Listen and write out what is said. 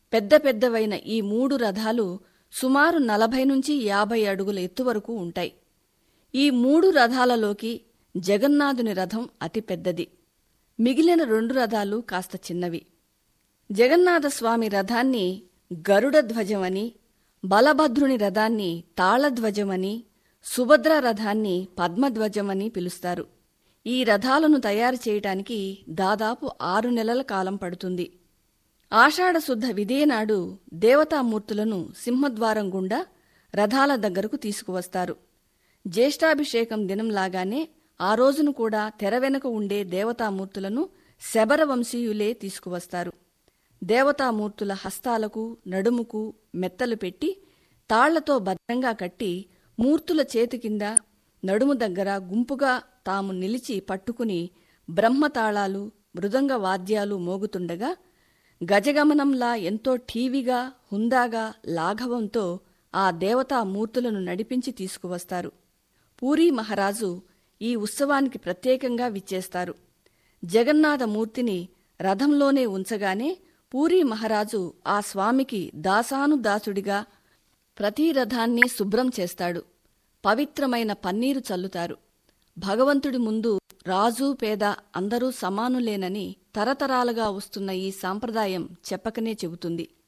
పెద్ద పెద్దవైన ఈ 3 రథాలు సుమారు 40 నుంచి 50 అడుగుల ఎత్తు వరకు ఉంటాయి. ఈ 3 రథాలలోకి జగన్నాథుని రథం అతి పెద్దది. మిగిలిన 2 రథాలు కాస్త చిన్నవి. జగన్నాథస్వామి రథాన్ని గరుడ ధ్వజమని, బలభద్రుని రథాన్ని తాళధ్వజమని, సుభద్ర రథాన్ని పద్మధ్వజమని పిలుస్తారు. ఈ రథాలను తయారు చేయటానికి దాదాపు 6 నెలల కాలం పడుతుంది. ఆషాఢశుద్ధ విదియనాడు దేవతామూర్తులను సింహద్వారం గుండా రథాల దగ్గరకు తీసుకువస్తారు. జ్యేష్ఠాభిషేకం దినంలాగానే ఆ రోజును కూడా తెర వెనుక ఉండే దేవతామూర్తులను శబరవంశీయులే తీసుకువస్తారు. దేవతామూర్తుల హస్తాలకు, నడుముకు మెత్తలు పెట్టి తాళ్లతో భద్రంగా కట్టి మూర్తుల చేతి కింద, నడుము దగ్గర గుంపుగా తాము నిలిచి పట్టుకుని బ్రహ్మతాళాలు, మృదంగ వాద్యాలు మోగుతుండగా గజగమనంలా ఎంతో ఠీవిగా, హుందాగా, లాఘవంతో ఆ దేవతామూర్తులను నడిపించి తీసుకువస్తారు. పూరీ మహారాజు ఈ ఉత్సవానికి ప్రత్యేకంగా విచ్చేస్తారు. జగన్నాథమూర్తిని రథంలోనే ఉంచగానే పూరీ మహారాజు ఆ స్వామికి దాసానుదాసుడిగా ప్రతి రథాన్ని శుభ్రం చేస్తాడు. పవిత్రమైన పన్నీరు చల్లుతారు. భగవంతుడి ముందు రాజు పేద అందరూ సమానులేనని తరతరాలుగా వస్తున్న ఈ సాంప్రదాయం చెప్పకనే చెబుతుంది.